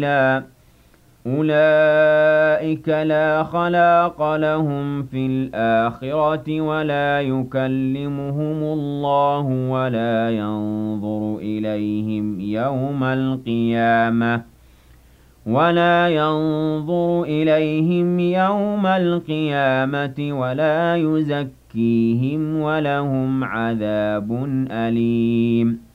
أولئك لا خلاق لهم في الآخرة ولا يكلمهم الله ولا ينظر إليهم يوم القيامة ولا يزكيهم ولهم عذاب أليم